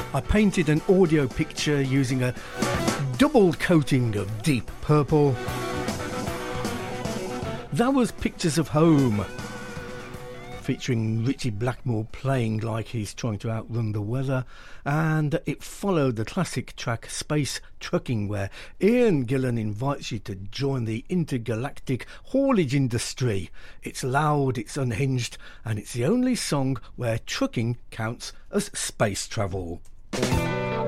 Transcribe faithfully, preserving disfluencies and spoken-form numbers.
I painted an audio picture using a double coating of deep purple. That was Pictures of Home, featuring Richie Blackmore playing like he's trying to outrun the weather, and it followed the classic track Space Trucking, where Ian Gillan invites you to join the intergalactic haulage industry. It's loud, it's unhinged, and it's the only song where trucking counts as space travel.